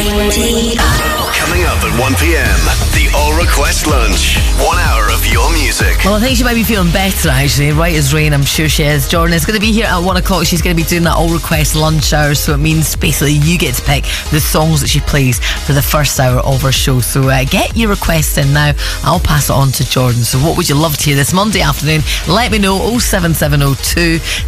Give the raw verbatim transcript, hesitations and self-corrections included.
twenty. Coming up at one p.m, the All Request Lunch. One hour of your music. Well, I think she might be feeling better, actually. Right as rain, I'm sure she is. Jordan is going to be here at one o'clock. She's going to be doing that All Request Lunch hour, so it means basically you get to pick the songs that she plays for the first hour of her show. So uh, get your requests in now. I'll pass it on to Jordan. So what would you love to hear this Monday afternoon? Let me know. oh seven seven oh two